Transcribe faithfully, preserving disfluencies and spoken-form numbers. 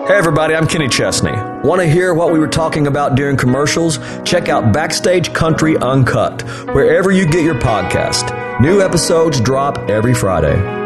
Hey everybody, I'm Kenny Chesney. Want to hear what we were talking about during commercials? Check out Backstage Country Uncut, wherever you get your podcast. New episodes drop every Friday.